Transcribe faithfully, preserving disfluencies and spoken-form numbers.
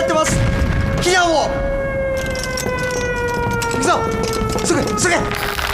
なってます。避難を。行くぞ。すぐすぐ。